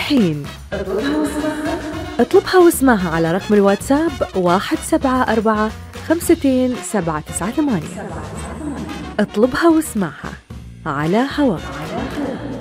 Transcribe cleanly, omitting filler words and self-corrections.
الحين اطلبها واسمعها على رقم الواتساب 174 52 798. اطلبها واسمعها على هواك.